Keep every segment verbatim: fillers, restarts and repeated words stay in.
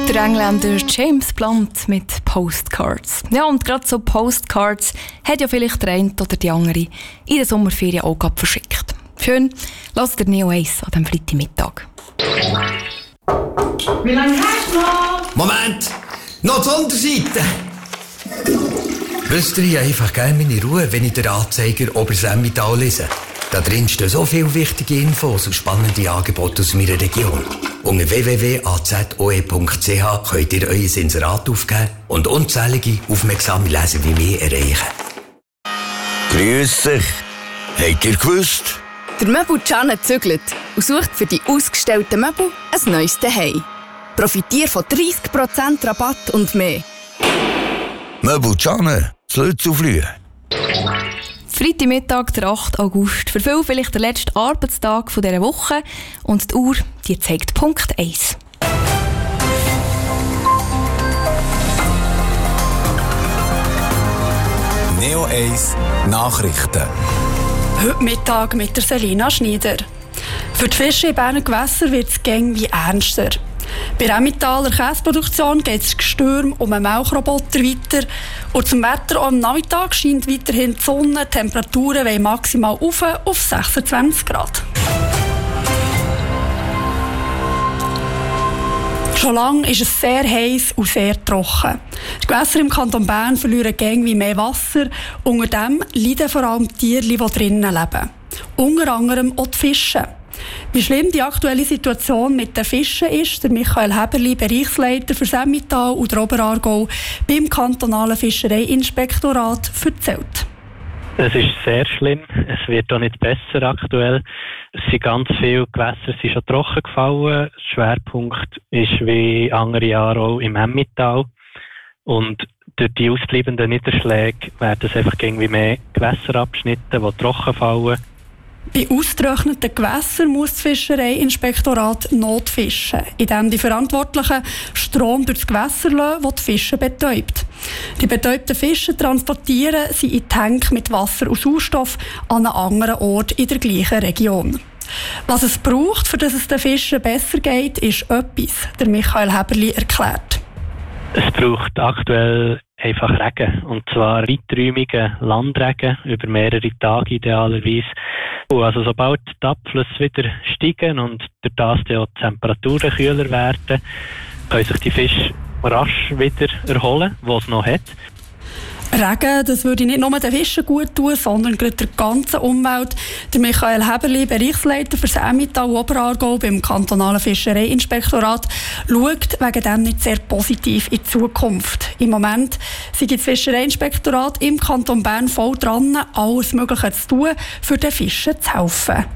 Der Engländer James Blunt mit Postcards. Ja, und gerade so Postcards hat ja vielleicht der eine oder die andere in der Sommerferien auch gerade verschickt. Schön, lasst ihr Neo eins an diesem Freitagmittag. Wie lange hast du noch? Moment! Noch zur Unterseite! Wisst ihr, ich habe einfach gerne meine Ruhe, wenn ich den Anzeiger Obersemmental lese. Da drin stehen so viele wichtige Infos und spannende Angebote aus meiner Region. Unter w w w punkt a z o e punkt c h könnt ihr euer Inserat aufgeben und unzählige, aufmerksame Leser wie mich erreichen. Grüß euch. Habt ihr gewusst? Der Möbel-Can zügelt und sucht für die ausgestellten Möbel ein neues Zuhause. Profitiere von dreissig Prozent Rabatt und mehr. Möbel-Can, das Lützuflühe. Freitagmittag, der achte August. Für viele vielleicht der letzte Arbeitstag dieser Woche. Und die Uhr, die zeigt Punkt eins. Neo eins Nachrichten. Heute Mittag mit der Selina Schneider. Für die Fische in Berner Gewässern wird es gäng wie ernster. Bei der Emmentaler Käseproduktion geht es gestürm um einen Milchroboter weiter. Und zum Wetter am Nachmittag scheint weiterhin die Sonne. Die Temperaturen wollen maximal auf, auf sechsundzwanzig Grad. Schon lange ist es sehr heiß und sehr trocken. Die Gewässer im Kanton Bern verlieren gäng wie mehr Wasser. Unter dem leiden vor allem die Tiere, die drinnen leben. Unter anderem auch die Fische. Wie schlimm die aktuelle Situation mit den Fischen ist, der Michael Heberli, Bereichsleiter für Emmental und der Oberaargau beim kantonalen Fischereiinspektorat, erzählt. Es ist sehr schlimm. Es wird auch nicht besser aktuell. Es sind ganz viele Gewässer sind schon trocken gefallen. Der Schwerpunkt ist wie andere Jahre auch im Emmental. Und durch die ausbleibenden Niederschläge werden es einfach irgendwie mehr Gewässerabschnitte, die trocken fallen. Bei ausgetrockneten Gewässern muss das Fischereiinspektorat notfischen, indem die Verantwortlichen Strom durch das Gewässer lassen, das die Fische betäubt. Die betäubten Fische transportieren sie in Tanks mit Wasser und Sauerstoff an einen anderen Ort in der gleichen Region. Was es braucht, für dass es den Fischen besser geht, ist etwas, der Michael Heberli erklärt. Es braucht aktuell einfach Regen, und zwar weiträumigen Landregen über mehrere Tage idealerweise. Und also sobald die Abflüsse wieder steigen und durch das die Temperaturen kühler werden, können sich die Fische rasch wieder erholen, die es noch hat. Regen, das würde nicht nur den Fischen gut tun, sondern gerade der ganzen Umwelt. Der Michael Heberli, Bereichsleiter für das Emmental Oberaargau beim kantonalen Fischereiinspektorat, schaut wegen dem nicht sehr positiv in die Zukunft. Im Moment sind das Fischereiinspektorat im Kanton Bern voll dran, alles Mögliche zu tun, für den Fischen zu helfen.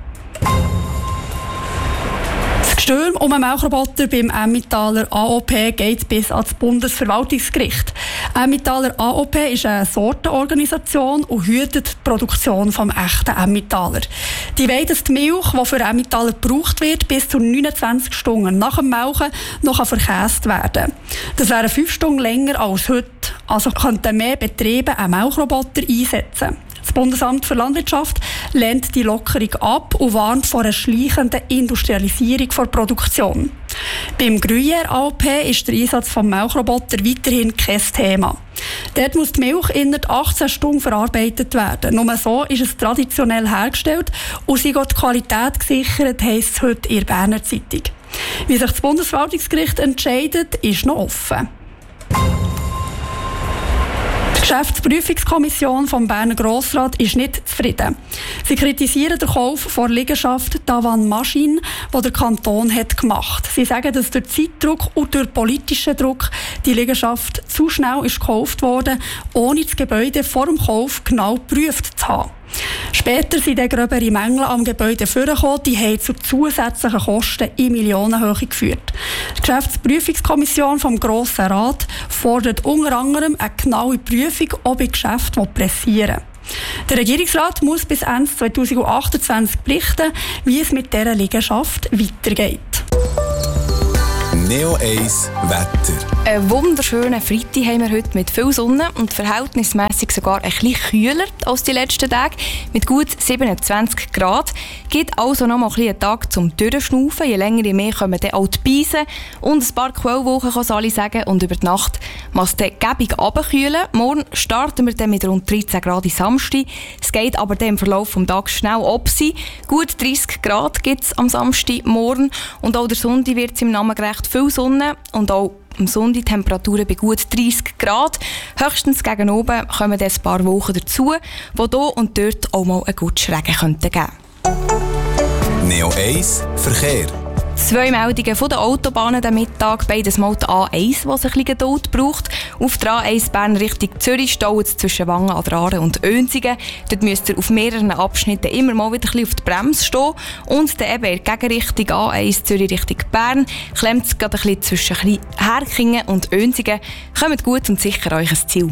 Das Gestürm um einen Milchroboter beim Emmentaler A O P geht bis ans Bundesverwaltungsgericht. Emmentaler A O P ist eine Sortenorganisation und hütet die Produktion des echten Emmentaler. Die wollen, dass die Milch, die für Emmentaler gebraucht wird, bis zu neunundzwanzig Stunden nach dem Melken noch verkäst werden. Das wäre fünf Stunden länger als heute. Also könnten mehr Betriebe einen Milchroboter einsetzen. Das Bundesamt für Landwirtschaft lehnt die Lockerung ab und warnt vor einer schleichenden Industrialisierung der Produktion. Beim Gruyère A O P ist der Einsatz des Milchroboters weiterhin kein Thema. Dort muss die Milch innerhalb achtzehn Stunden verarbeitet werden. Nur so ist es traditionell hergestellt und sie wird die Qualität gesichert, heisst es heute in der Berner Zeitung. Wie sich das Bundesverwaltungsgericht entscheidet, ist noch offen. Die Geschäftsprüfungskommission vom Berner Grossrat ist nicht zufrieden. Sie kritisieren den Kauf der Liegenschaft Tavan Maschine, die der Kanton hat gemacht. Sie sagen, dass durch Zeitdruck und durch politischen Druck die Liegenschaft zu schnell ist gekauft wurde, ohne das Gebäude vor dem Kauf genau geprüft zu haben. Später sind dann gröbere Mängel am Gebäude vorgekommen, die haben zu zusätzlichen Kosten in Millionenhöhe geführt. Die Geschäftsprüfungskommission vom Grossen Rat fordert unter anderem eine genaue Prüfung, ob in Geschäften pressieren. Der Regierungsrat muss bis Ende zweitausendachtundzwanzig berichten, wie es mit dieser Liegenschaft weitergeht. Neo eins Wetter. Einen wunderschönen Freitag haben wir heute mit viel Sonne und verhältnismäßig sogar ein bisschen kühler als die letzten Tage. Mit gut siebenundzwanzig Grad. Gibt also noch mal ein bisschen einen Tag zum Durchschnaufen. Je länger, je mehr kommen dann auch die Beisen. Und ein paar Quellwochen, kann es alle sagen. Und über die Nacht muss es dann gäbig runterkühlen. Morgen starten wir dann mit rund dreizehn Grad am Samstag. Es geht aber dann im Verlauf des Tages schnell ab sein. Gut dreißig Grad gibt es am Samstagmorgen. Und auch der Sonntag wird es im Namen gerecht viel Sonne. Und auch am Sonntag Temperaturen bei gut dreißig Grad. Höchstens gegen oben kommen dann ein paar Wochen dazu, wo hier und dort auch mal einen guten Regen könnten geben. Neo eins Verkehr. Zwei Meldungen von den Autobahnen am Mittag. Beides mal die A eins, die ein bisschen Geduld braucht. Auf der A eins Bern Richtung Zürich staut es zwischen Wangen an der Aare und Oenzingen. Dort müsst ihr auf mehreren Abschnitten immer mal wieder ein bisschen auf die Bremse stehen. Und dann eben in der Gegenrichtung A eins Zürich Richtung Bern klemmt es gerade ein bisschen zwischen Herkingen und Oenzingen. Kommt gut und sicher euch ein Ziel.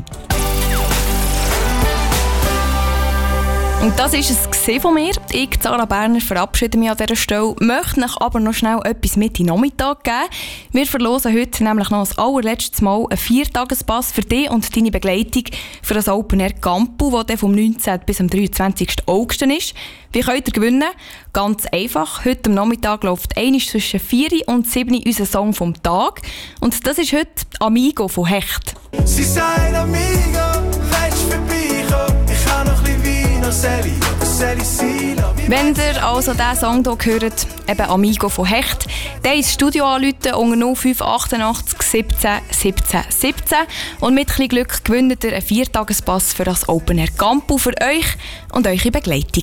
Und das war es von mir. Ich, Sarah Berner, verabschiede mich an dieser Stelle, möchte euch aber noch schnell etwas mit in den Nachmittag geben. Wir verlosen heute nämlich noch als allerletztes Mal einen Viertagespass für dich und deine Begleitung für das Open Air Campo, das dann vom neunzehnten bis am dreiundzwanzigsten August ist. Wie könnt ihr gewinnen? Ganz einfach. Heute am Nachmittag läuft einmal zwischen vier und sieben unser Song vom Tag. Und das ist heute «Amigo» von Hecht. Sie sagt Amigo, willst du vorbeikommen? Ich habe noch ein bisschen Wein, noch Sally, Sally Sila. Wenn ihr also diesen Song hier hört, eben «Amigo» von Hecht, dann ins Studio anrufen unter null fünf achtundachtzig siebzehn siebzehn siebzehn und mit ein bisschen Glück gewinnt ihr einen Viertagespass für das Open Air Campo für euch und eure Begleitung.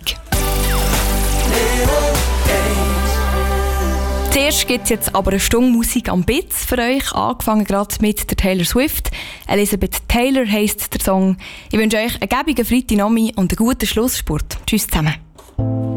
Zuerst gibt es jetzt aber eine Stunde Musik am Bitz für euch, angefangen gerade mit der Taylor Swift. Elizabeth Taylor heisst der Song. Ich wünsche euch einen gäbigen Freitagnachmittag und einen guten Schlusssport. Tschüss zusammen.